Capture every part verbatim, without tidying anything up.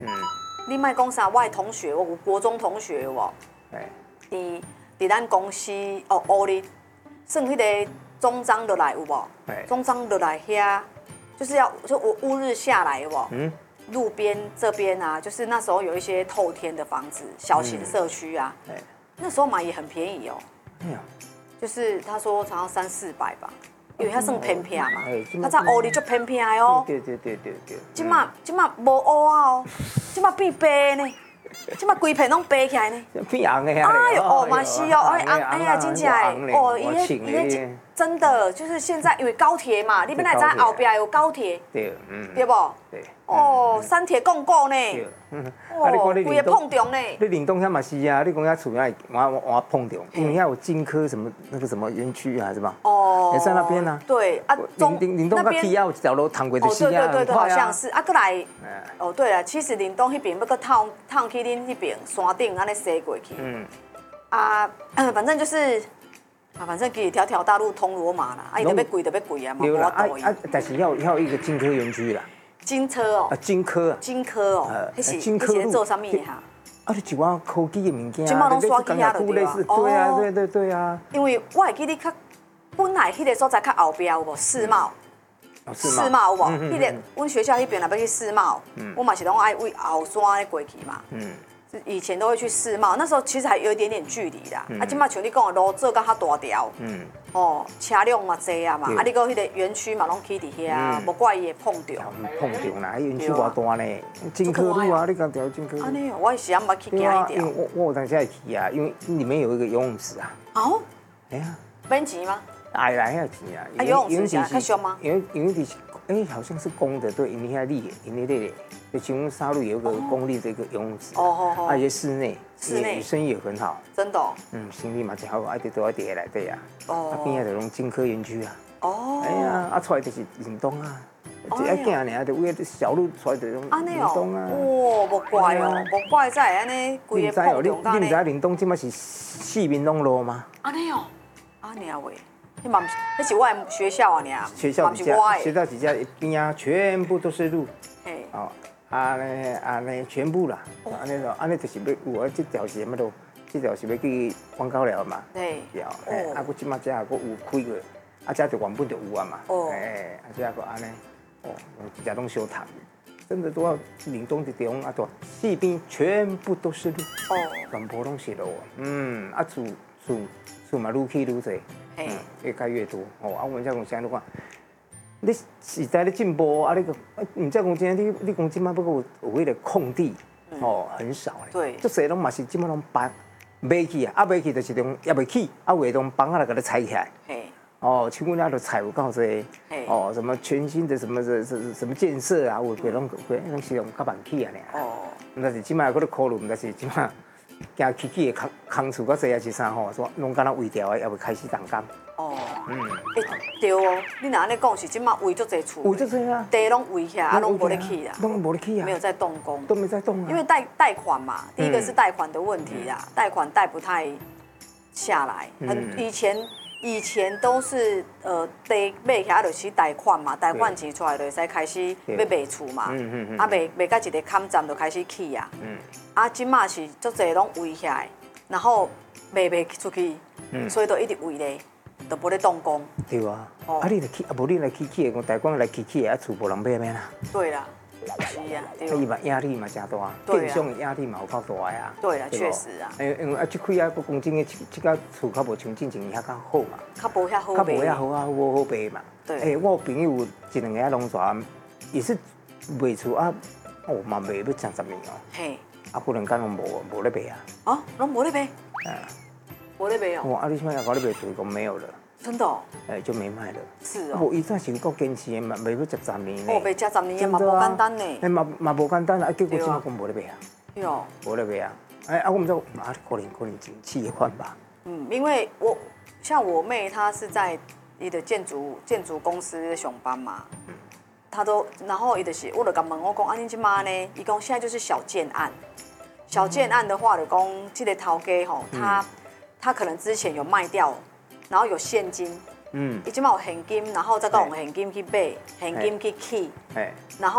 嗯， 你莫讲啥，我的同学，我有国中同学有无？ 哎， 伫伫咱公司哦，乌哩算迄个中章落来有无？中章落来遐，就是要就我乌日下来有无？嗯。路边这边啊，就是那时候有一些透天的房子，小型社区啊，嗯、那时候买也很便宜哦。哎呀，就是他说常常三四百吧，因为他算偏僻嘛，他在屋里就偏僻哦。 对对对对对。 今嘛今嘛无乌啊哦，今嘛变白呢，今嘛规片拢白起来呢。 变红的呀。 哎呦，哦嘛是哦，哎红哎呀，真正的哦，伊迄伊迄真的就是现在因为高铁嘛，你本来在后边有高铁， 对，嗯， 对不？对。哦，三铁共构呢，哦，规个碰撞呢。 你岭东遐嘛是啊，你讲遐厝遐换换碰撞，因为遐有金科什么那个什么园区啊，是吧？哦，也在那边啊。 对啊， 岭岭岭东跟 K 啊有一条路通过就是啊，对对对，好像是啊，过来。哦，对了，其实岭东迄边要搁套套去恁迄边山顶安尼驶过去。嗯。啊，反正就是。啊，反正可以条条大路通罗马啦，啊，伊特别贵特别贵啊，嘛，无法度啊，但是要要一个金科园区啦。 金车哦。 啊，金科啊。 金科哦，迄是迄是做啥物哈？ 啊，你一寡科技的物件， 即马拢刷起遐就对啊。 对啊，对对对啊。 因为我会记你较本来迄个所在较后边有无世贸？世贸有无？迄个阮学校迄边若要去世贸，我嘛是拢爱为后山咧过去嘛。嗯。以前都会去世贸，那时候其实还有一点点距离啦。啊，今麦像你讲的路做甲较大条，嗯，哦，车辆嘛多啊嘛，啊，你讲迄个园区嘛拢起伫遐，无怪伊会碰着。 碰着啦，园区偌大呢，金科路啊，你讲条金科路。 安尼哦，我是暗捌去行一条。 我我有当时会去啊，因为里面有一个游泳池啊。 哦。 哎呀。 免钱吗？ 哎来遐钱啊。 啊，游泳池是较俗吗？ 因为因为是哎，好像是公的，对，因为遐立，因为那个。就请问沙鹿有一个公立的一个游泳池，哦哦，而且室内，室内生意也很好， 真的， 嗯，生意嘛真好，而且都要叠来对呀，哦，边仔就拢金科园区啊，哦，哎呀，啊出来就是岭东啊，一一行尔就为小路出来就拢岭东啊， 哇，无怪哦，无怪在安尼规个碰撞。 你唔知岭东即马是四面拢路吗？ 安尼哦，安尼啊喂，迄嘛，迄是我的学校啊，尔， 学校底下，学校底下边啊全部都是路，哎，哦。啊呢啊呢，全部啦，安尼咯，安尼就是要有啊，这条是乜路？这条是要去广高寮嘛？对，了，哎，啊，佮即马遮佮有开过，啊，遮就原本就有啊嘛，哎，啊，遮佮安尼，哦，一只拢小谈，真的都要岭东的地方啊，都四边全部都是路，哦，全部拢是路，嗯，啊，厝厝厝嘛愈起愈多，嗯，越盖越多，哦，啊，我们遮讲啥你看。你时代咧进步啊！你个，唔知讲真，你你讲即摆不过有有迄个空地，哦，很少咧。对，即些拢嘛是即摆拢搬买起啊，啊买起就是种也未起，啊为种帮啊来给它拆起来。嘿。哦，像阮遐都拆有够济。嘿。哦，什么全新的什么什什什么建设啊，有几拢几拢是用较慢起啊咧。哦。毋但是即摆搁咧考虑，毋但是即摆惊起起的空空厝较济还是啥吼，说拢敢若围掉的，也未开始动工。哦，嗯， 对哦，你若安尼讲是即马围足侪厝， 围足侪啊， 地拢围起来，啊拢无咧起啦， 拢无咧起啊， 没有在动工， 都没在动啊， 因为贷贷款嘛，第一个是贷款的问题啦，贷款贷不太下来，很以前以前都是呃地买起来就是贷款嘛，贷款钱出来就会使开始要卖厝嘛，啊卖卖到一个坎站就开始起啊，啊即马是足侪拢围起来，然后卖卖出去，所以都一直围咧。都无咧动工。 对啊，啊你来起，啊无你来起起的，讲台湾来起起的，啊厝无人买咩啦？ 对啦，是啊，对。 啊伊嘛压力嘛真大，变相的压力嘛有够大呀。 对啦，确实啊。 因因为啊，即开啊，个讲真的，即个厝较无像之前遐较好嘛。 较无遐好。 较无遐好啊，无好卖嘛。对。诶，我朋友有一两个农庄，也是卖厝啊，哦嘛卖要成十年哦。嘿。啊，不能讲拢无无咧卖啊。 哦，拢无咧卖。啊。无咧卖哦。 哇，啊你现在搞咧卖厝，讲没有了。 真的、哦， 哎，就没卖了。 是哦。 我以前是够坚持的，嘛，卖要十十年呢。 哦，卖食十年嘛，无简单呢。 哎，嘛嘛无简单啊！结果怎么讲无咧卖啊？ 有。 无咧卖啊！哎啊，我们就啊，可能可能景气也换吧。 嗯，因为我像我妹，她是在伊的建筑建筑公司上班嘛。嗯。她都，然后伊就是，我就甲问我讲，啊，你即妈呢？伊讲现在就是小建案，小建案的话，就讲这个头家吼，他他可能之前有卖掉。然后有现金，嗯，伊即马有现金，然后再讲用现金去买，现金去起，哎，然后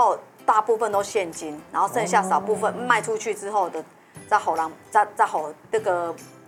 大部分都现金，然后剩下少部分卖出去之后的，再好让再再好那个